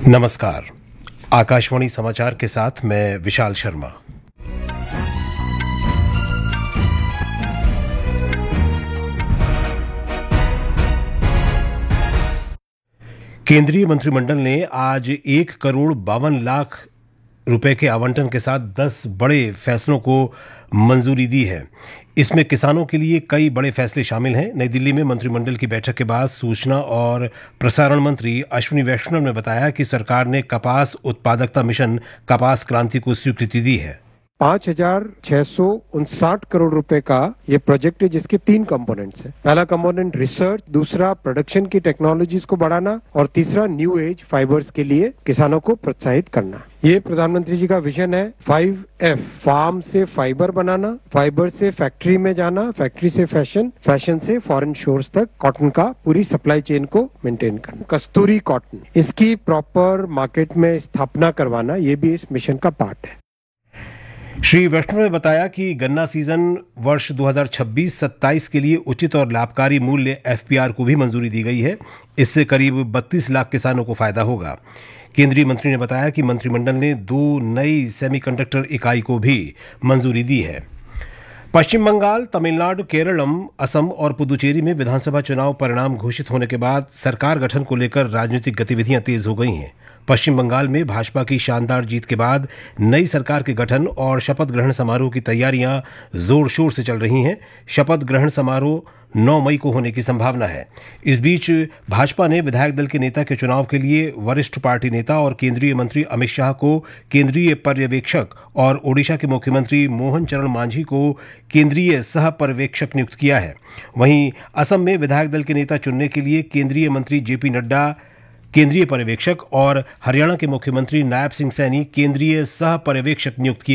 नमस्कार। आकाशवाणी समाचार के साथ मैं विशाल शर्मा। केंद्रीय मंत्रिमंडल ने आज 1,52,00,000 रुपए के आवंटन के साथ 10 बड़े फैसलों को मंजूरी दी है। इसमें किसानों के लिए कई बड़े फैसले शामिल हैं। नई दिल्ली में मंत्रिमंडल की बैठक के बाद सूचना और प्रसारण मंत्री अश्विनी वैष्णव ने बताया कि सरकार ने कपास उत्पादकता मिशन कपास क्रांति को स्वीकृति दी है। 5,659 करोड़ रुपए का ये प्रोजेक्ट है, जिसके 3 कंपोनेंट्स हैं। पहला कंपोनेंट रिसर्च, दूसरा प्रोडक्शन की टेक्नोलॉजीज को बढ़ाना और तीसरा न्यू एज फाइबर्स के लिए किसानों को प्रोत्साहित करना। ये प्रधानमंत्री जी का विजन है 5F, फार्म से फाइबर बनाना, फाइबर से फैक्ट्री में जाना, फैक्ट्री से फैशन, फैशन से फॉरेन शोर्स तक कॉटन का पूरी सप्लाई चेन को मेंटेन करना। कस्तूरी कॉटन, इसकी प्रॉपर मार्केट में स्थापना करवाना, ये भी इस मिशन का पार्ट है। श्री वैष्णव ने बताया कि गन्ना सीजन वर्ष 2026-27 के लिए उचित और लाभकारी मूल्य FPR को भी मंजूरी दी गई है। इससे करीब 32 लाख किसानों को फायदा होगा। केंद्रीय मंत्री ने बताया कि मंत्रिमंडल ने 2 नई सेमीकंडक्टर इकाई को भी मंजूरी दी है। पश्चिम बंगाल, तमिलनाडु, केरलम, असम और पुदुचेरी में विधानसभा चुनाव परिणाम घोषित होने के बाद सरकार गठन को लेकर राजनीतिक गतिविधियां तेज हो गई हैं। पश्चिम बंगाल में भाजपा की शानदार जीत के बाद नई सरकार के गठन और शपथ ग्रहण समारोह की तैयारियां जोर शोर से चल रही हैं। शपथ ग्रहण समारोह 9 मई को होने की संभावना है। इस बीच भाजपा ने विधायक दल के नेता के चुनाव के लिए वरिष्ठ पार्टी नेता और केंद्रीय मंत्री अमित शाह को केंद्रीय पर्यवेक्षक और ओडिशा के मुख्यमंत्री मोहन चरण मांझी को केंद्रीय सह पर्यवेक्षक नियुक्त किया है। वहीं असम में विधायक दल के नेता चुनने के लिए केंद्रीय मंत्री JP नड्डा केंद्रीय पर्यवेक्षक और हरियाणा के मुख्यमंत्री नायब सिंह सैनी केंद्रीय सह पर्यवेक्षक नियुक्त किए